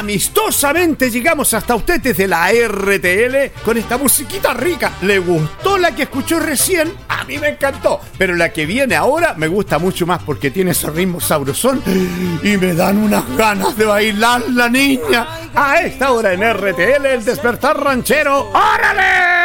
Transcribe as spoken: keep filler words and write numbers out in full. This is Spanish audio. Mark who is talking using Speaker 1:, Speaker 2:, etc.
Speaker 1: amistosamente llegamos hasta usted desde la R T L con esta musiquita rica. ¿Le gustó la que escuchó recién? A mí me encantó, pero la que viene ahora me gusta mucho más porque tiene ese ritmo sabrosón y me dan unas ganas de bailar la niña. A esta hora en R T L, el despertar ranchero. ¡Órale!